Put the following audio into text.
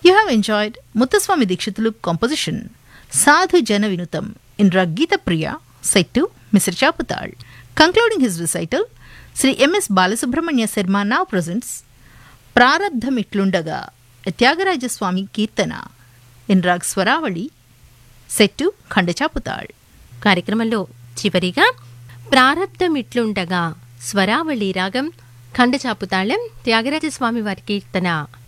You have enjoyed Muthuswami Dikshitulu composition Sadhu Jana Vinutam in Ragita Priya, set to Mr. Chaputal. Concluding his recital, Sri M.S. Balasubramanya Sarma now presents Prarabdham Itlundaga, a Tyagaraja Swami Kirtana in Rag Swaravali, set to Khanda Chaputal. కార్యక్రమంలో చివరిగా ప్రారబ్ధం ఇట్లుండగా స్వరావళి రాగం ఖండచాపుతాళం త్యాగరాజస్వామి వారి కీర్తన